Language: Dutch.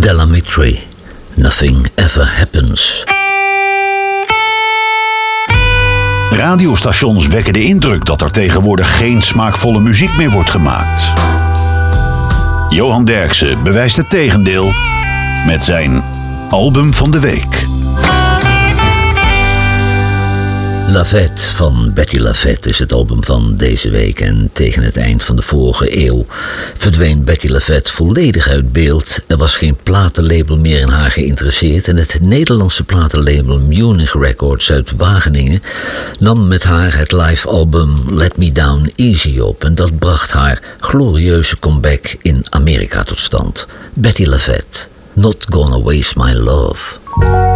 Della Mitri, Nothing Ever Happens. Radiostations wekken de indruk dat er tegenwoordig geen smaakvolle muziek meer wordt gemaakt. Johan Derksen bewijst het tegendeel met zijn album van de week. La Fête van Betty La Fête is het album van deze week en tegen het eind van de vorige eeuw verdween Betty La Fête volledig uit beeld. Er was geen platenlabel meer in haar geïnteresseerd en het Nederlandse platenlabel Munich Records uit Wageningen nam met haar het live album Let Me Down Easy op en dat bracht haar glorieuze comeback in Amerika tot stand. Betty La Fête, Not Gonna Waste My Love.